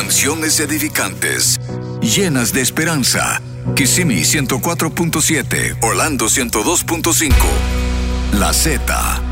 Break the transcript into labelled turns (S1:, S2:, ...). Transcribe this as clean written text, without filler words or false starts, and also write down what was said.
S1: Canciones edificantes, llenas de esperanza. Kissimmee 104.7, Orlando 102.5. La Z.